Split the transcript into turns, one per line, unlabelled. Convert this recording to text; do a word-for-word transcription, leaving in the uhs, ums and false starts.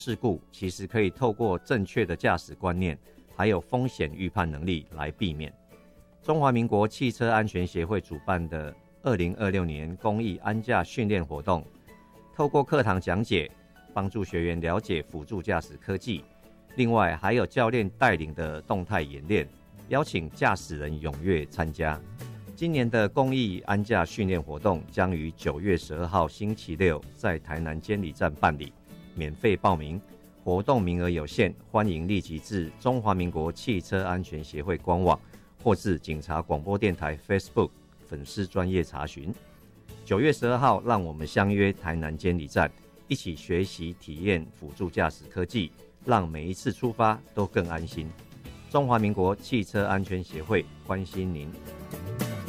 事故，其实可以透过正确的驾驶观念，还有风险预判能力来避免。中华民国汽车安全协会主办的二零二六年公益安驾训练活动，透过课堂讲解，帮助学员了解辅助驾驶科技，另外还有教练带领的动态演练，邀请驾驶人踊跃参加。今年的公益安驾训练活动将于九月十二号星期六在台南监理站办理，免费报名，活动名额有限，欢迎立即至中华民国汽车安全协会官网或至警察广播电台 Facebook 粉丝专页查询。九月十二号，让我们相约台南监理站，一起学习体验辅助驾驶科技，让每一次出发都更安心。中华民国汽车安全协会关心您。